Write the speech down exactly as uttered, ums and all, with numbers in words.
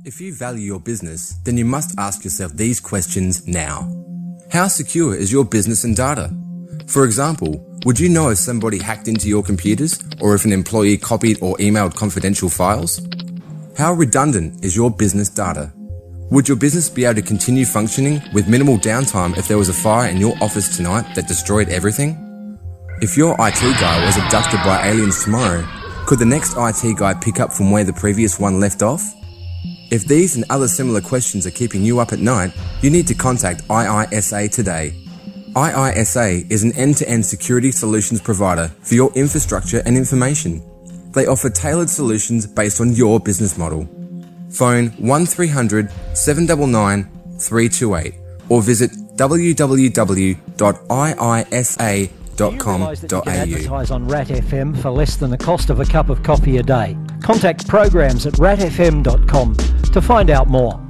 If you value your business, then you must ask yourself these questions now. How secure is your business and data? For example, would you know if somebody hacked into your computers or if an employee copied or emailed confidential files? How redundant is your business data? Would your business be able to continue functioning with minimal downtime if there was a fire in your office tonight that destroyed everything? If your I T guy was abducted by aliens tomorrow, could the next I T guy pick up from where the previous one left off? If these and other similar questions are keeping you up at night, you need to contact I I S A today. I I S A is an end-to-end security solutions provider for your infrastructure and information. They offer tailored solutions based on your business model. Phone one three hundred, seven nine nine, three two eight or visit w w w dot i i s a dot com dot a u. Do you realise that you can advertise on Rat F M for less than the cost of a cup of coffee a day? Contact programs at rat f m dot com to find out more.